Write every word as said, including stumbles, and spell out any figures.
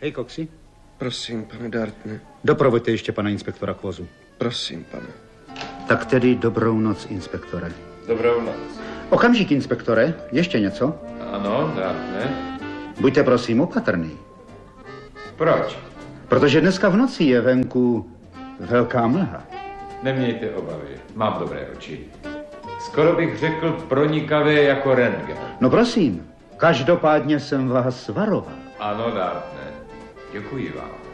Hej, Coxy. Prosím, pane Dartne. Doprovoďte ještě pana inspektora k vozu. Prosím, pane. Tak tedy dobrou noc, inspektore. Dobrou noc. Okamžik, inspektore. Ještě něco? Ano, Dartne. Buďte prosím opatrný. Proč? Protože dneska v noci je venku velká mlha. Nemějte obavy, mám dobré oči. Skoro bych řekl pronikavé jako rentgen. No prosím, každopádně jsem vás varoval. Ano, Dartne, děkuji vám.